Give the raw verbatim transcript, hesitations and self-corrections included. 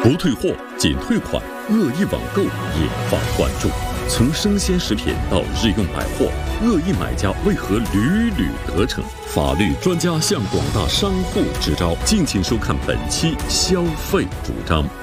不退货仅退款，恶意网购引发关注。从生鲜食品到日用百货，恶意买家为何屡屡得逞？法律专家向广大商户支招，敬请收看本期消费主张。